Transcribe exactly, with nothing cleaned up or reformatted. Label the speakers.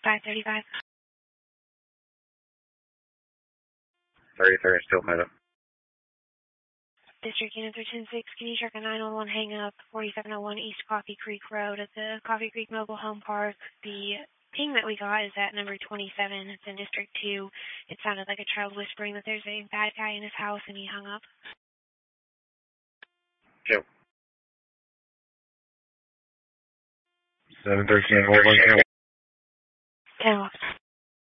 Speaker 1: five thirty-five.
Speaker 2: thirty-third, still met up.
Speaker 1: District Unit three ten six, can you check a nine one one hang up, forty-seven oh one East Coffee Creek Road at the Coffee Creek Mobile Home Park? The ping that we got is at number twenty-seven. It's in District two. It sounded like a child whispering that there's a bad guy in his house, and he hung up.
Speaker 2: Yep. seven thirteen, hold on.
Speaker 1: ten